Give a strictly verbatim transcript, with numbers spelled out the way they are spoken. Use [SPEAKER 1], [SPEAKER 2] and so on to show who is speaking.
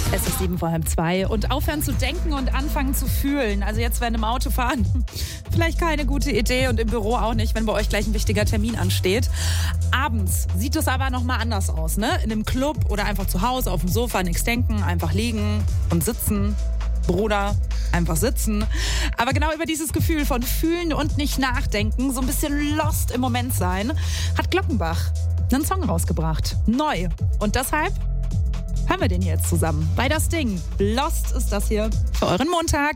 [SPEAKER 1] Es ist sieben vor halb zwei und aufhören zu denken und anfangen zu fühlen. Also jetzt, wenn im Auto fahren, vielleicht keine gute Idee und im Büro auch nicht, wenn bei euch gleich ein wichtiger Termin ansteht. Abends sieht es aber nochmal anders aus, ne? In einem Club oder einfach zu Hause auf dem Sofa, nichts denken, einfach liegen und sitzen. Bruder, einfach sitzen. Aber genau über dieses Gefühl von fühlen und nicht nachdenken, so ein bisschen lost im Moment sein, hat Glockenbach einen Song rausgebracht. Neu. Und deshalb hören wir den jetzt zusammen. Bei Das Ding. Lost ist das hier für euren Montag.